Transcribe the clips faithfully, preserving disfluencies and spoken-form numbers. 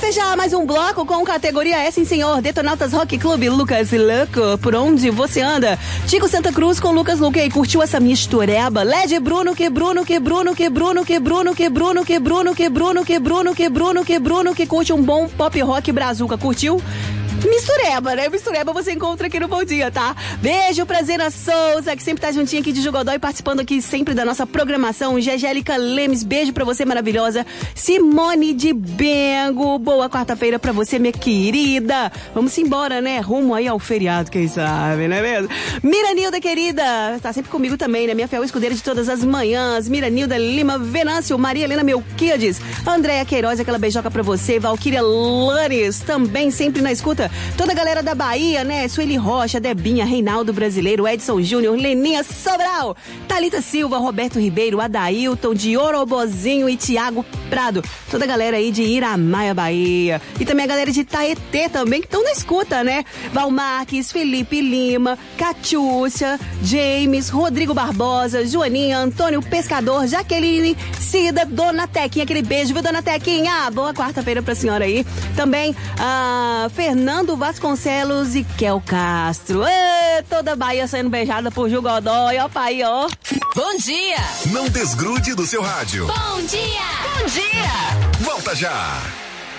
fechar mais um bloco com categoria S, sim senhor, Detonautas Rock Club, Lucas Louco, por onde você anda? Tico Santa Cruz com Lucas Louco, e aí, curtiu essa mistureba? Led Bruno, que Bruno, que Bruno, que Bruno, que Bruno, que Bruno, que Bruno, que Bruno, que Bruno, que Bruno, que Bruno, que curte um bom pop rock brazuca, curtiu? Mistureba, né? Mistureba você encontra aqui no Bom Dia, tá? Beijo pra Zena Souza, que sempre tá juntinha aqui de Jugodó e participando aqui sempre da nossa programação. Gegélica Lemes, beijo pra você, maravilhosa. Simone de Bengo, boa quarta-feira pra você, minha querida. Vamos embora, né? Rumo aí ao feriado, quem sabe, não é mesmo? Miranilda, querida, tá sempre comigo também, né? Minha fiel escudeira de todas as manhãs. Miranilda Lima Venâncio, Maria Helena Melquiades, Andréia Queiroz, aquela beijoca pra você. Valquíria Lanes, também sempre na escuta. Toda a galera da Bahia, né? Sueli Rocha, Debinha, Reinaldo Brasileiro, Edson Júnior, Leninha Sobral, Thalita Silva, Roberto Ribeiro, Adailton, Diorobozinho e Tiago Prado. Toda a galera aí de Iramaia, Bahia. E também a galera de Taetê também, que estão na escuta, né? Val Marques, Felipe Lima, Catiúcia, James, Rodrigo Barbosa, Joaninha, Antônio Pescador, Jaqueline, Cida, Dona Tequinha, aquele beijo, viu, Dona Tequinha? Boa quarta-feira pra senhora aí. Também a Fernando Vasconcelos e Kel Castro. Ê, toda a Bahia sendo beijada por Jugodó. E ó, pai, ó. Bom dia! Não desgrude do seu rádio. Bom dia! Bom dia! Volta já!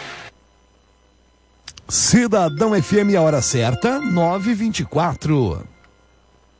Cidadão F M, a hora certa, nove e vinte e quatro.